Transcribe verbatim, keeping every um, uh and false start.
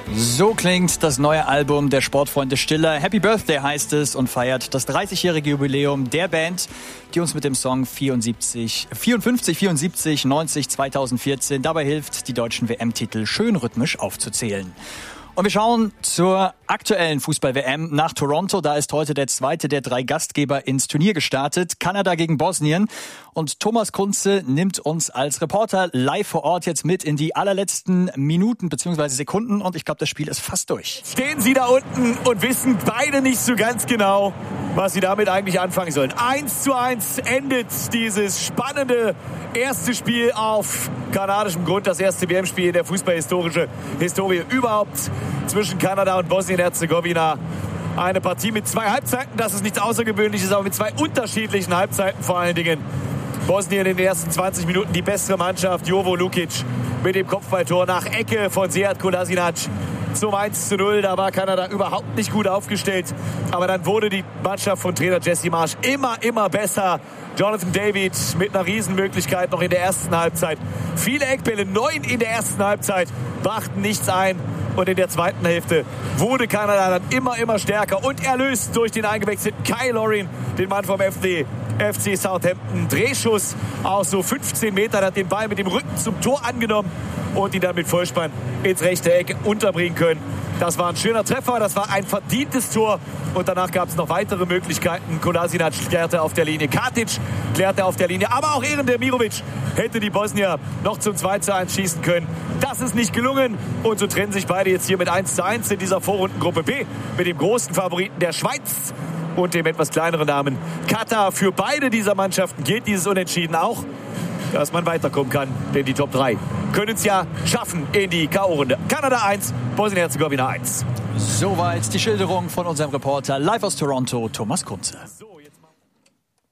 So klingt das neue Album der Sportfreunde Stiller. Happy Birthday heißt es und feiert das dreißigjährige Jubiläum der Band, die uns mit dem Song vierundsiebzig, vierundfünfzig, vierundsiebzig, neunzig, zweitausendvierzehn dabei hilft, die deutschen W M-Titel schön rhythmisch aufzuzählen. Und wir schauen zur aktuellen Fußball-W M nach Toronto. Da ist heute der zweite der drei Gastgeber ins Turnier gestartet. Kanada gegen Bosnien. Und Thomas Kunze nimmt uns als Reporter live vor Ort jetzt mit in die allerletzten Minuten bzw. Sekunden. Und ich glaube, das Spiel ist fast durch. Stehen sie da unten und wissen beide nicht so ganz genau, was sie damit eigentlich anfangen sollen. Eins zu eins endet dieses spannende erste Spiel auf kanadischem Grund. Das erste W M-Spiel in der fußballhistorische Historie überhaupt zwischen Kanada und Bosnien-Herzegowina. Eine Partie mit zwei Halbzeiten, das ist nichts Außergewöhnliches, aber mit zwei unterschiedlichen Halbzeiten vor allen Dingen. Bosnien in den ersten zwanzig Minuten die bessere Mannschaft. Jovo Lukic mit dem Kopfballtor nach Ecke von Sead Kolasinac zum eins zu null. Da war Kanada überhaupt nicht gut aufgestellt. Aber dann wurde die Mannschaft von Trainer Jesse Marsch immer, immer besser. Jonathan David mit einer Riesenmöglichkeit noch in der ersten Halbzeit. Viele Eckbälle, neun in der ersten Halbzeit, brachten nichts ein. Und in der zweiten Hälfte wurde Kanada dann immer, immer stärker und erlöst durch den eingewechselten Kyle Lorin, den Mann vom F C Southampton. Drehschuss aus so fünfzehn Metern, hat den Ball mit dem Rücken zum Tor angenommen und ihn dann mit Vollspann ins rechte Eck unterbringen können. Das war ein schöner Treffer, das war ein verdientes Tor und danach gab es noch weitere Möglichkeiten. Kolasinac klärte auf der Linie, Katic klärte auf der Linie, aber auch Eren Demirovic hätte die Bosnier noch zum zwei zu eins schießen können. Das ist nicht gelungen und so trennen sich beide jetzt hier mit eins zu eins in dieser Vorrundengruppe B mit dem großen Favoriten der Schweiz und dem etwas kleineren Namen Katar. Für beide dieser Mannschaften gilt dieses Unentschieden auch, dass man weiterkommen kann, denn die Top drei können es ja schaffen in die K O-Runde. Kanada eins, Bosnien-Herzegowina eins. Soweit die Schilderung von unserem Reporter live aus Toronto, Thomas Kunze. So,